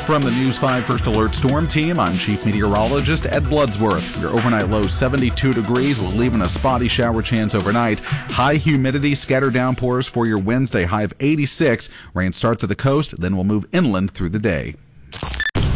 From the News 5 First Alert Storm Team, I'm Chief Meteorologist Ed Bloodsworth. Your overnight low 72 degrees will leave in a spotty shower chance overnight. High humidity, scattered downpours for your Wednesday, high of 86. Rain starts at the coast, then will move inland through the day.